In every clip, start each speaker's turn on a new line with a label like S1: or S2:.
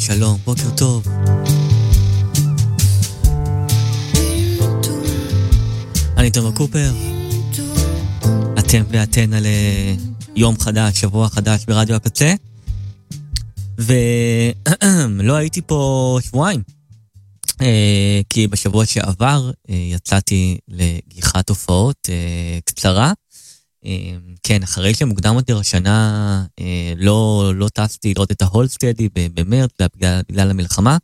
S1: שלום, בוקר טוב. אני תומר קופר. אתם ואתן על יום חדש, שבוע חדש ברדיו הקצה. ולא הייתי פה שבועיים. כי בשבוע שעבר יצאתי לגיחת הופעות קצרה. כן, אחרי שמוקדם יותר השנה לא טסתי לראות את ההולסטדי במרץ בגלל המלחמה.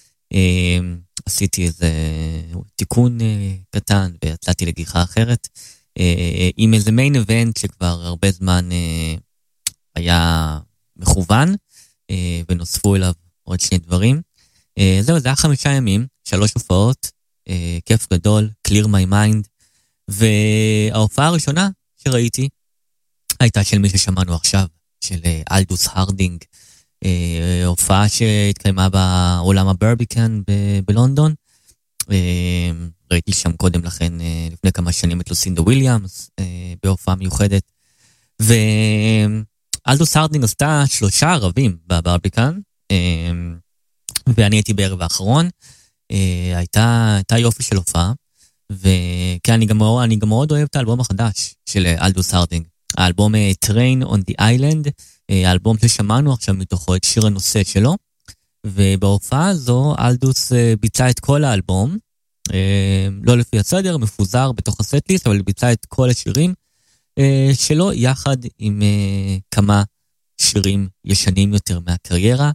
S1: עשיתי איזה תיקון קטן ויצאתי לגיחה אחרת עם איזה מיין איבנט שכבר הרבה זמן היה מכוון ונוספו אליו עוד שני דברים. זהו, זה היה 5 ימים, 3 הופעות, כיף גדול, clear my mind. וההופעה הראשונה שראיתי הייתה של מי ששמענו עכשיו, של אלדוס הרדינג, הופעה שהתקיימה בעולם הברביקן בלונדון. ראיתי שם קודם לכן, לפני כמה שנים, את לוסינדה וויליאמס, בהופעה מיוחדת. ואלדוס הרדינג עשתה 3 ערבים בברביקן, ואני הייתי בערב האחרון. הייתה יופי של הופעה, וכן, אני גם מאוד אוהב את האלבום החדש של אלדוס הרדינג, האלבום Train on the Island, האלבום ששמענו עכשיו מתוכו את שיר הנושא שלו. ובהופעה הזו אלדוס ביצע את כל האלבום, לא לפי הסדר, מפוזר בתוך הסטליסט, אבל ביצע את כל השירים שלו יחד עם כמה שירים ישנים יותר מהקריירה.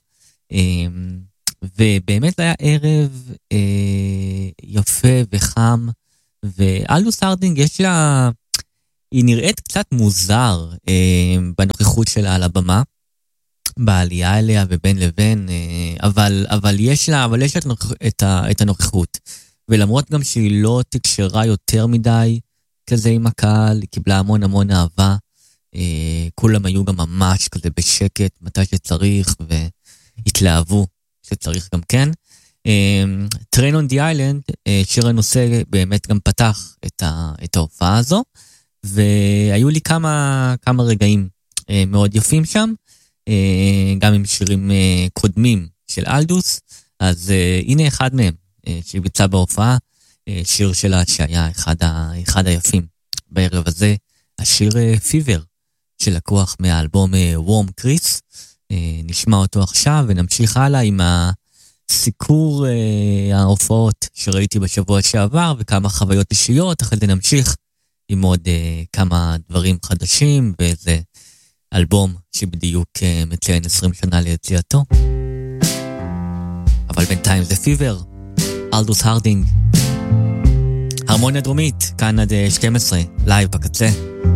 S1: ובאמת היה ערב יפה וחם, ואלדוס הרדינג היא נראית קצת מוזר בנוכחות שלה על הבמה, בעלייה אליה ובין לבין, אבל יש לה את הנוכחות. ולמרות גם שהיא לא תקשרה יותר מדי כזה עם הקהל, היא קיבלה המון אהבה, כולם היו גם ממש כזה בשקט מתי שצריך, והתלהבו שצריך גם כן. Train on the Island, שיר הנושא באמת גם פתח את ההופעה הזו, והיו לי כמה רגעים מאוד יפים שם, גם עם שירים קודמים של אלדוס. אז הנה אחד מהם שביצע בהופעה, שיר שלה שהיה אחד היפים בערב הזה, השיר פיבר שלקוח מהאלבום וורם קריס. נשמע אותו עכשיו ונמשיך הלאה עם הסיקור ההופעות שראיתי בשבוע שעבר וכמה חוויות אישיות. אחרי זה נמשיך עם עוד כמה דברים חדשים ואיזה אלבום שבדיוק מציין 20 שנה ליציאתו. אבל בינתיים זה פיבר, אלדוס הרדינג, הרמוניה דרומית, כאן עד 12, לייב בקצה.